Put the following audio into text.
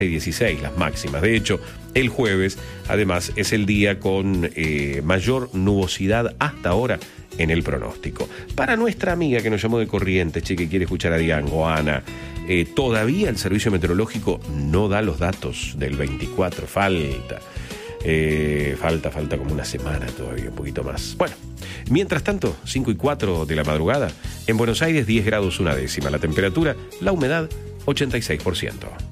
16 las máximas. De hecho, el jueves, además, es el día con mayor nubosidad hasta ahora en el pronóstico. Para nuestra amiga que nos llamó de Corrientes, que quiere escuchar a Diango, Ana, todavía el servicio meteorológico no da los datos del 24, falta como una semana todavía, un poquito más. Bueno, mientras tanto, 5:04 de la madrugada, en Buenos Aires 10 grados una décima, la temperatura, la humedad 86%.